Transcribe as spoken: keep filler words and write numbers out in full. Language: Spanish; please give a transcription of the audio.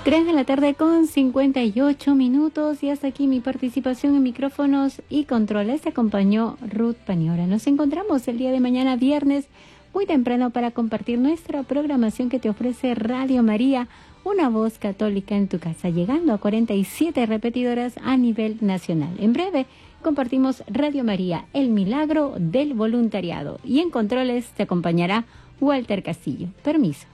tres de la tarde con cincuenta y ocho minutos y hasta aquí mi participación en micrófonos y controles. Te acompañó Ruth Paniora. Nos encontramos el día de mañana viernes muy temprano para compartir nuestra programación que te ofrece Radio María, una voz católica en tu casa, llegando a cuarenta y siete repetidoras a nivel nacional. En breve compartimos Radio María, el milagro del voluntariado, y en controles te acompañará Walter Castillo. Permiso.